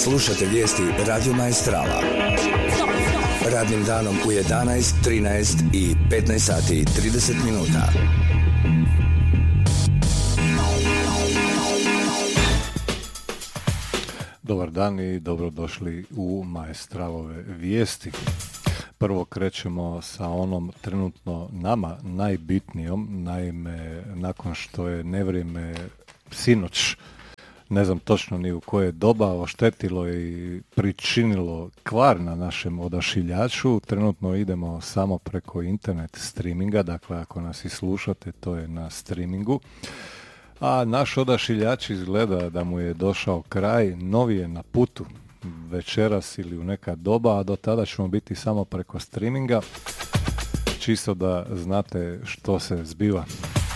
Slušate vijesti Radio Maestrala. Radnim danom u 11, 13 i 15 sati i 30 minuta. Dobar dan i dobrodošli u Maestralove vijesti. Prvo krećemo sa onom trenutno nama najbitnijom, naime nakon što je nevrijeme sinoć, ne znam točno ni u koje doba, oštetilo i pričinilo kvar na našem odašiljaču. Trenutno idemo samo preko internet streaminga, dakle ako nas i slušate, to je na streamingu. A naš odašiljač izgleda da mu je došao kraj, novi je na putu večeras ili u neka doba, a do tada ćemo biti samo preko streaminga, čisto da znate što se zbiva.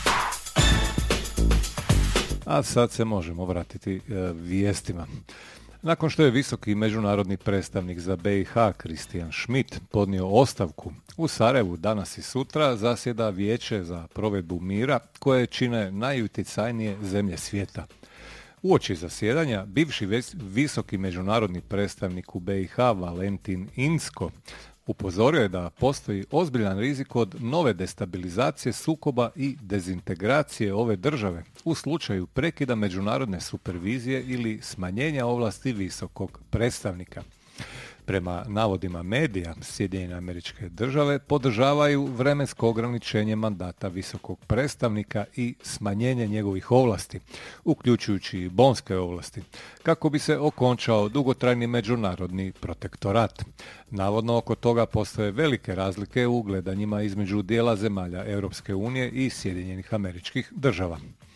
A sad se možemo vratiti vijestima. Nakon što je visoki međunarodni predstavnik za BiH Christian Schmidt podnio ostavku, u Sarajevu danas i sutra zasjeda Vijeće za provedbu mira koje čine najutjecajnije zemlje svijeta. Uoči zasjedanja, bivši visoki međunarodni predstavnik u BiH Valentin Inzko upozorio je da postoji ozbiljan rizik od nove destabilizacije, sukoba i dezintegracije ove države u slučaju prekida međunarodne supervizije ili smanjenja ovlasti visokog predstavnika. Prema navodima medija, Sjedinjene Američke Države podržavaju vremensko ograničenje mandata visokog predstavnika i smanjenje njegovih ovlasti, uključujući i bonske ovlasti, kako bi se okončao dugotrajni međunarodni protektorat. Navodno oko toga postoje velike razlike u gledanjima između dijela zemalja Europske unije i Sjedinjenih Američkih Država.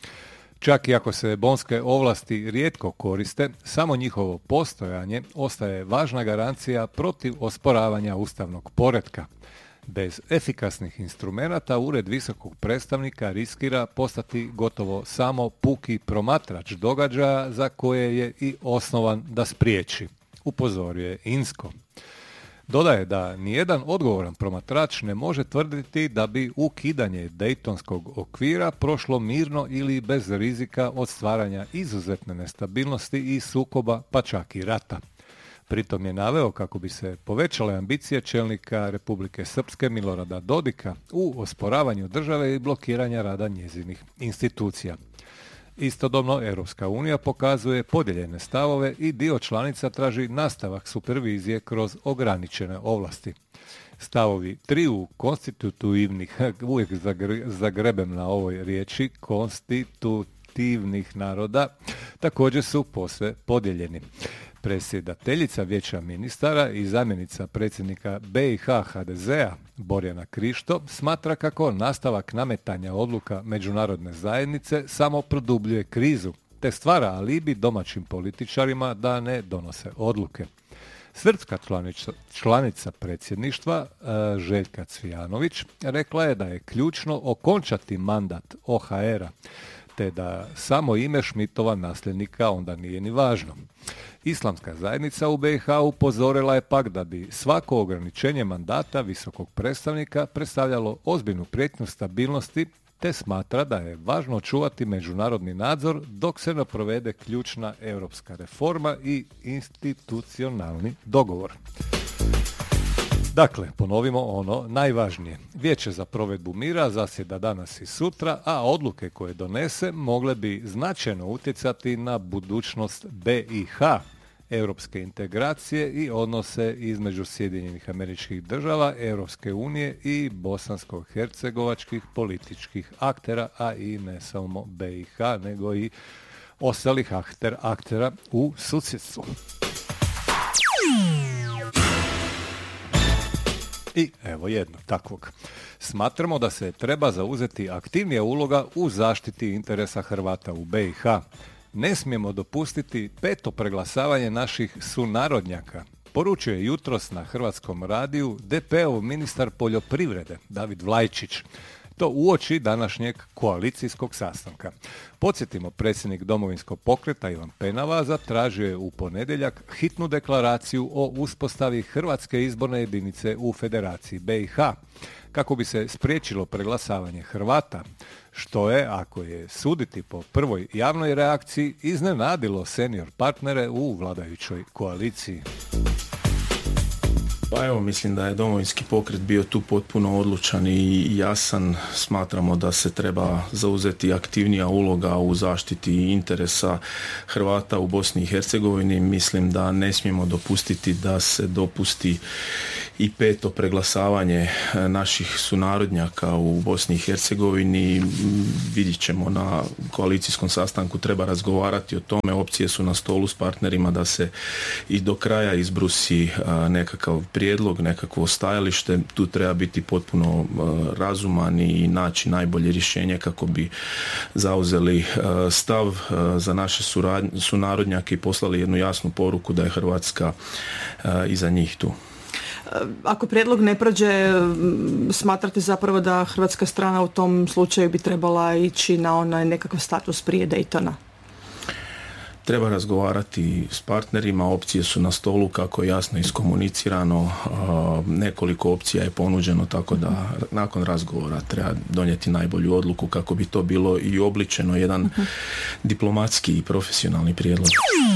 Čak i ako se bonske ovlasti rijetko koriste, samo njihovo postojanje ostaje važna garancija protiv osporavanja ustavnog poretka. Bez efikasnih instrumenata Ured visokog predstavnika riskira postati gotovo samo puki promatrač događaja za koje je i osnovan da spriječi, upozorio je Inzko. Dodaje da nijedan odgovoran promatrač ne može tvrditi da bi ukidanje Dejtonskog okvira prošlo mirno ili bez rizika od stvaranja izuzetne nestabilnosti i sukoba, pa čak i rata. Pritom je naveo kako bi se povećale ambicije čelnika Republike Srpske Milorada Dodika u osporavanju države i blokiranja rada njezinih institucija. Istodobno, Europska unija pokazuje podijeljene stavove i dio članica traži nastavak supervizije kroz ograničene ovlasti. Stavovi triju konstitutivnih, uvijek zagrebem na ovoj riječi, konstitutivnih naroda, također su posve podijeljeni. Predsjedateljica Vijeća ministara i zamjenica predsjednika BiH HDZ-a Borjana Krišto smatra kako nastavak nametanja odluka međunarodne zajednice samo produbljuje krizu te stvara alibi domaćim političarima da ne donose odluke. Srpska članica predsjedništva Željka Cvijanović rekla je da je ključno okončati mandat OHR-a te da samo ime Schmidtova nasljednika onda nije ni važno. Islamska zajednica u BiH upozorila je pak da bi svako ograničenje mandata visokog predstavnika predstavljalo ozbiljnu prijetnju stabilnosti, te smatra da je važno čuvati međunarodni nadzor dok se ne provede ključna europska reforma i institucionalni dogovor. Dakle, ponovimo ono najvažnije. Vijeće za provedbu mira zasjeda danas i sutra, a odluke koje donese mogle bi značajno utjecati na budućnost BiH, europske integracije i odnose između Sjedinjenih Američkih Država, Europske unije i bosansko-hercegovačkih političkih aktera, a i ne samo BiH, nego i ostalih aktera u susjedstvu. I evo jednog takvog. Smatramo da se treba zauzeti aktivnija uloga u zaštiti interesa Hrvata u BiH. Ne smijemo dopustiti peto preglasavanje naših sunarodnjaka, poručio je jutros na Hrvatskom radiju DP-ov ministar poljoprivrede David Vlajčić. To uoči današnjeg koalicijskog sastanka. Podsjetimo, predsjednik Domovinskog pokreta Ivan Penava zatražio je u ponedjeljak hitnu deklaraciju o uspostavi Hrvatske izborne jedinice u Federaciji BiH, kako bi se spriječilo preglasavanje Hrvata, što je, ako je suditi po prvoj javnoj reakciji, iznenadilo senior partnere u vladajućoj koaliciji. Pa evo, mislim da je Domovinski pokret bio tu potpuno odlučan i jasan. Smatramo da se treba zauzeti aktivnija uloga u zaštiti interesa Hrvata u Bosni i Hercegovini. Mislim da ne smijemo dopustiti da se dopusti i peto preglasavanje naših sunarodnjaka u Bosni i Hercegovini. Vidjet ćemo na koalicijskom sastanku, treba razgovarati o tome. Opcije su na stolu s partnerima da se i do kraja izbrusi nekakav prijedlog, nekakvo stajalište. Tu treba biti potpuno razuman i naći najbolje rješenje kako bi zauzeli stav za naše sunarodnjake i poslali jednu jasnu poruku da je Hrvatska iza njih tu. Ako prijedlog ne prođe, smatrate zapravo da hrvatska strana u tom slučaju bi trebala ići na onaj nekakav status prije Daytona? Treba razgovarati s partnerima, opcije su na stolu, kako je jasno iskomunicirano, nekoliko opcija je ponuđeno, tako da nakon razgovora treba donijeti najbolju odluku kako bi to bilo i obličeno jedan diplomatski i profesionalni prijedlog.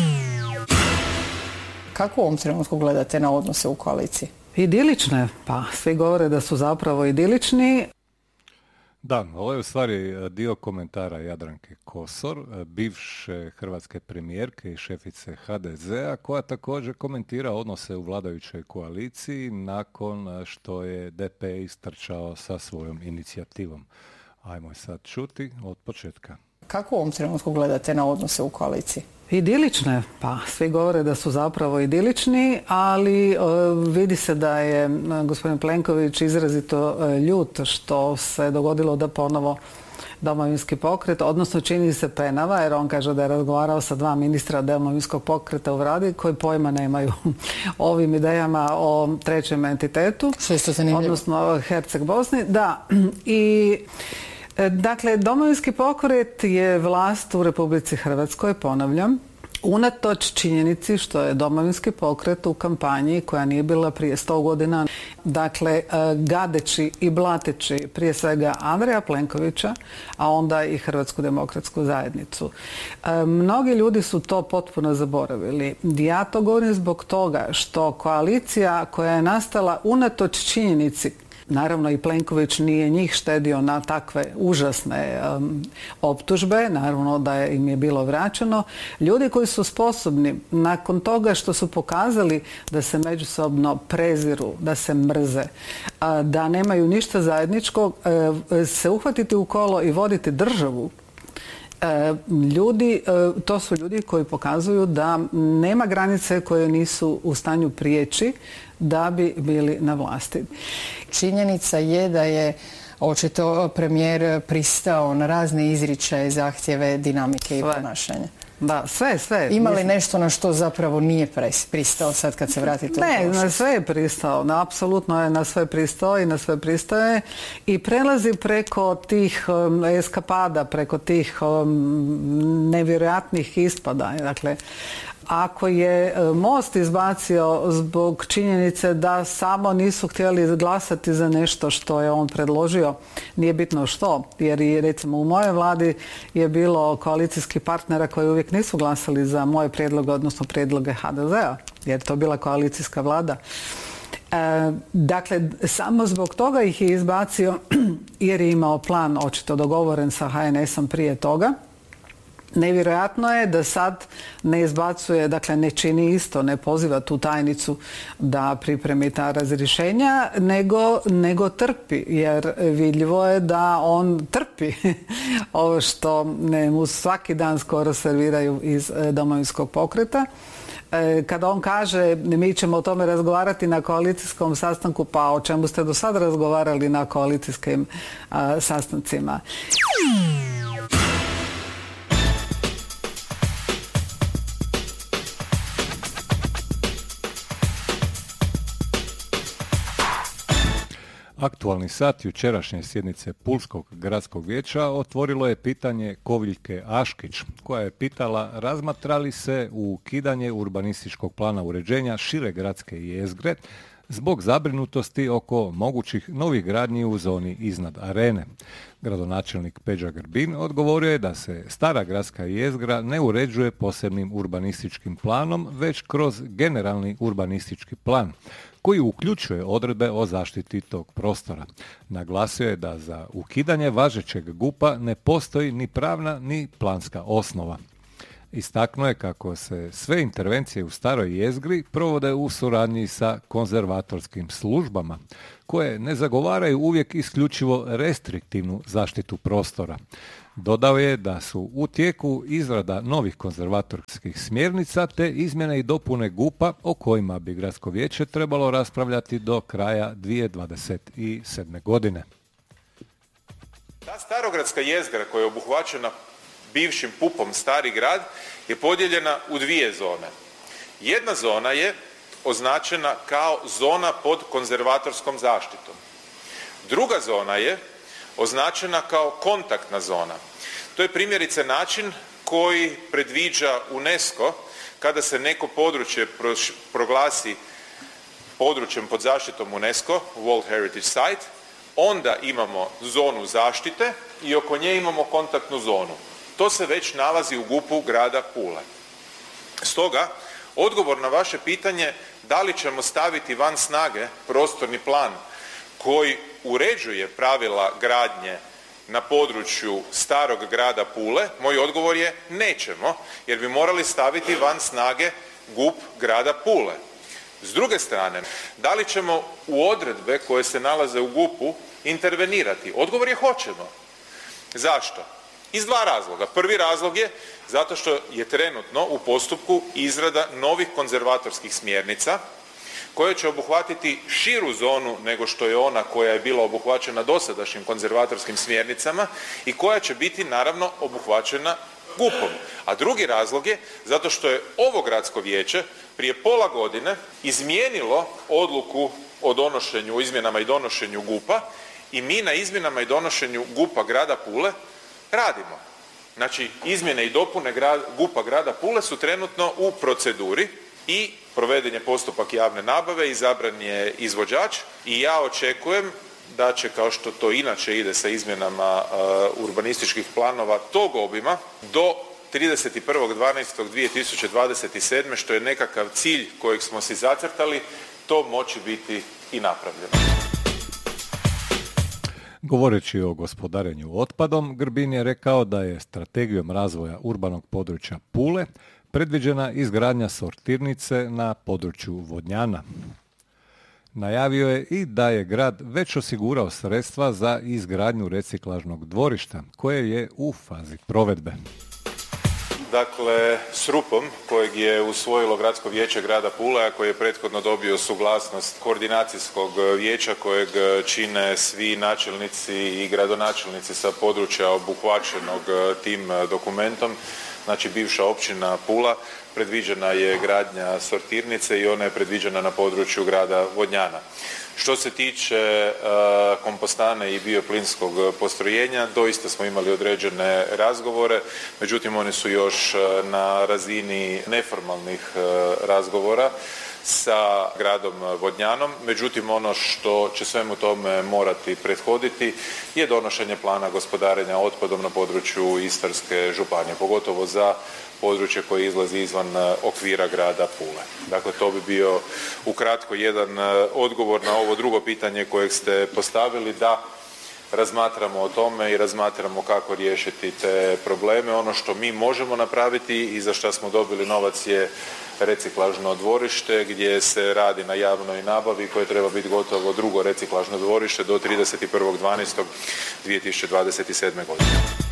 Kako u ovom trenutku gledate na odnose u koaliciji? Idilične, pa svi govore da su zapravo idilični. Da, ovo je u stvari dio komentara Jadranke Kosor, bivše hrvatske premijerke i šefice HDZ-a, koja također komentira odnose u vladajućoj koaliciji nakon što je DP istrčao sa svojom inicijativom. Ajmo sad čuti od početka. Kako u ovom trenutku gledate na odnose u koaliciji? Idilične, pa svi govore da su zapravo idilični, ali vidi se da je gospodin Plenković izrazito ljut što se dogodilo da ponovo Domovinski pokret, odnosno čini se Penava, jer on kaže da je razgovarao sa 2 ministra Domovinskog pokreta u Vladi koji pojma nemaju o ovim idejama o trećem entitetu, odnosno Herceg Bosni. Da, i dakle, Domovinski pokret je vlast u Republici Hrvatskoj, ponavljam, unatoč činjenici što je Domovinski pokret u kampanji koja nije bila prije 100 godina, dakle, gadeći i blateći prije svega Andreja Plenkovića, a onda i Hrvatsku demokratsku zajednicu. Mnogi ljudi su to potpuno zaboravili. Ja to govorim zbog toga što koalicija koja je nastala unatoč činjenici, naravno i Plenković nije njih štedio na takve užasne optužbe, naravno da im je bilo vraćeno. Ljudi koji su sposobni nakon toga što su pokazali da se međusobno preziru, da se mrze, da nemaju ništa zajedničkog, se uhvatiti u kolo i voditi državu, to su ljudi koji pokazuju da nema granice koje nisu u stanju prijeći da bi bili na vlasti. Činjenica je da je očito premijer pristao na razne izričaje, zahtjeve, dinamike i ponašanja. Da, sve. Ima li nešto na što zapravo nije pristao sad kad se vratite u prošlost? Ne, na sve je pristao. Apsolutno je na sve pristao i na sve pristaje i prelazi preko tih eskapada, preko tih nevjerojatnih ispada. Dakle, ako je Most izbacio zbog činjenice da samo nisu htjeli glasati za nešto što je on predložio, nije bitno što, jer i recimo u mojoj vladi je bilo koalicijskih partnera koji uvijek nisu glasali za moje prijedloge, odnosno prijedloge HDZ-a, jer to bila koalicijska vlada. Dakle, samo zbog toga ih je izbacio jer je imao plan očito dogovoren sa HNS-om prije toga. Nevjerojatno je da sad ne izbacuje, dakle ne čini isto, ne poziva tu tajnicu da pripremi ta razrješenja, nego trpi, jer vidljivo je da on trpi ovo što mu svaki dan skoro serviraju iz Domovinskog pokreta. Kada on kaže mi ćemo o tome razgovarati na koalicijskom sastanku, pa o čemu ste do sada razgovarali na koalicijskim sastancima? Aktualni sat jučerašnje sjednice Pulskog gradskog vijeća otvorilo je pitanje Kovljke Aškić, koja je pitala razmatra li se ukidanje urbanističkog plana uređenja šire gradske jezgre zbog zabrinutosti oko mogućih novih gradnji u zoni iznad arene. Gradonačelnik Peđa Grbin odgovorio je da se stara gradska jezgra ne uređuje posebnim urbanističkim planom, već kroz generalni urbanistički plan, koji uključuje odredbe o zaštiti tog prostora. Naglasio je da za ukidanje važećeg GUP-a ne postoji ni pravna ni planska osnova. Istaknuo je kako se sve intervencije u staroj jezgri provode u suradnji sa konzervatorskim službama, koje ne zagovaraju uvijek isključivo restriktivnu zaštitu prostora. Dodao je da su u tijeku izrada novih konzervatorskih smjernica te izmjene i dopune GUP-a o kojima bi gradsko vijeće trebalo raspravljati do kraja 2027. godine. Ta starogradska jezgra koja je obuhvaćena bivšim PUP-om Stari grad je podijeljena u dvije zone. Jedna zona je označena kao zona pod konzervatorskom zaštitom. Druga zona je označena kao kontaktna zona. To je primjerice način koji predviđa UNESCO kada se neko područje proglasi područjem pod zaštitom UNESCO, World Heritage Site, onda imamo zonu zaštite i oko nje imamo kontaktnu zonu. To se već nalazi u GUP-u grada Pule. Stoga, odgovor na vaše pitanje da li ćemo staviti van snage prostorni plan koji uređuje pravila gradnje na području starog grada Pule, moj odgovor je nećemo, jer bi morali staviti van snage GUP grada Pule. S druge strane, da li ćemo u odredbe koje se nalaze u GUP-u intervenirati? Odgovor je hoćemo. Zašto? Iz dva razloga. Prvi razlog je zato što je trenutno u postupku izrada novih konzervatorskih smjernica koje će obuhvatiti širu zonu nego što je ona koja je bila obuhvaćena dosadašnjim konzervatorskim smjernicama i koja će biti naravno obuhvaćena GUP-om. A drugi razlog je zato što je ovo gradsko vijeće prije pola godine izmijenilo odluku o donošenju, o izmjenama i donošenju GUP-a i mi na izmjenama i donošenju GUP-a grada Pule radimo. Znači, izmjene i dopune GUP-a grada Pule su trenutno u proceduri i proveden je postupak javne nabave, izabran je izvođač i ja očekujem da će, kao što to inače ide sa izmjenama urbanističkih planova tog obima, do 31.12.2027. što je nekakav cilj kojeg smo si zacrtali, to moći biti i napravljeno. Govoreći o gospodarenju otpadom, Grbin je rekao da je strategijom razvoja urbanog područja Pule predviđena izgradnja sortirnice na području Vodnjana. Najavio je i da je grad već osigurao sredstva za izgradnju reciklažnog dvorišta, koje je u fazi provedbe. Dakle, s RUP-om kojeg je usvojilo Gradsko vijeće grada Pule, a koji je prethodno dobio suglasnost koordinacijskog vijeća kojeg čine svi načelnici i gradonačelnici sa područja obuhvaćenog tim dokumentom, znači bivša općina Pula, predviđena je gradnja sortirnice i ona je predviđena na području grada Vodnjana. Što se tiče kompostane i bioplinskog postrojenja, doista smo imali određene razgovore, međutim oni su još na razini neformalnih razgovora sa gradom Vodnjanom. Međutim, ono što će svemu tome morati prethoditi je donošenje plana gospodarenja otpadom na području Istarske županije, pogotovo za područje koje izlazi izvan okvira grada Pule. Dakle, to bi bio ukratko jedan odgovor na ovo drugo pitanje kojeg ste postavili, da razmatramo o tome i razmatramo kako riješiti te probleme. Ono što mi možemo napraviti i za što smo dobili novac je reciklažno dvorište gdje se radi na javnoj nabavi koje treba biti gotovo drugo reciklažno dvorište do 31.12.2027. godine.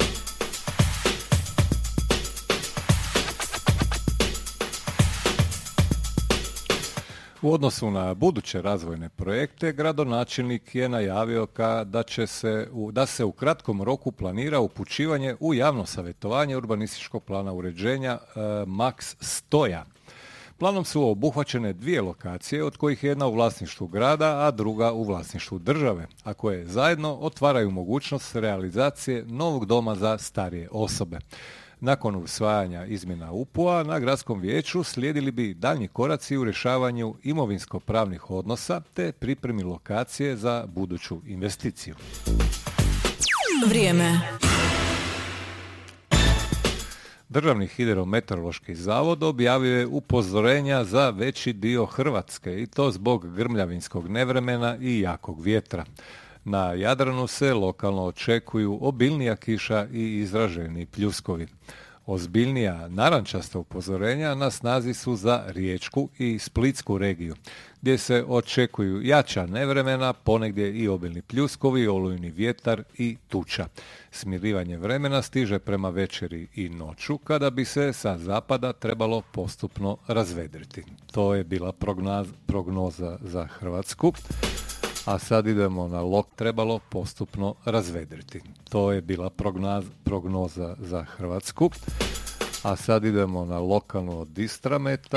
U odnosu na buduće razvojne projekte, gradonačelnik je najavio da se u kratkom roku planira upućivanje u javno savjetovanje urbanističkog plana uređenja Max 100. Planom su obuhvaćene 2 lokacije, od kojih je jedna u vlasništvu grada, a druga u vlasništvu države, a koje zajedno otvaraju mogućnost realizacije novog doma za starije osobe. Nakon usvajanja izmjena UPU-a na gradskom vijeću slijedili bi daljnji koraci u rješavanju imovinsko-pravnih odnosa te pripremi lokacije za buduću investiciju. Vrijeme. Državni hidrometeorološki zavod objavio je upozorenja za veći dio Hrvatske i to zbog grmljavinskog nevremena i jakog vjetra. Na Jadranu se lokalno očekuju obilnija kiša i izraženi pljuskovi. Ozbiljnija narančasta upozorenja na snazi su za Riječku i Splitsku regiju, gdje se očekuju jača nevremena, ponegdje i obilni pljuskovi, olujni vjetar i tuča. Smirivanje vremena stiže prema večeri i noću, kada bi se sa zapada trebalo postupno razvedriti. To je bila prognoza za Hrvatsku. A sad idemo na trebalo postupno razvedriti. To je bila prognoza za Hrvatsku. A sad idemo na lokalnu od Istrameta.